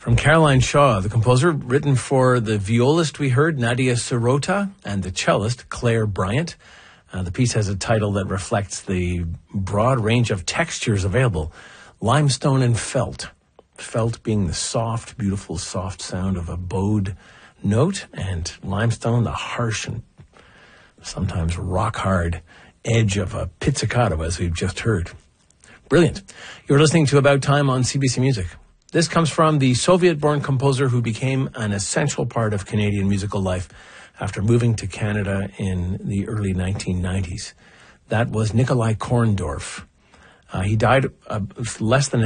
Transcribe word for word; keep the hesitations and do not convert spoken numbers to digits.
From Caroline Shaw, the composer, written for the violist we heard, Nadia Sirota, and the cellist, Claire Bryant. Uh, the piece has a title that reflects the broad range of textures available. Limestone and felt. Felt being the soft, beautiful, soft sound of a bowed note, and limestone, the harsh and sometimes rock-hard edge of a pizzicato, as we've just heard. Brilliant. You're listening to About Time on C B C Music. This comes from the Soviet-born composer who became an essential part of Canadian musical life after moving to Canada in the early nineteen nineties. That was Nikolai Korndorf. Uh, he died uh, less than a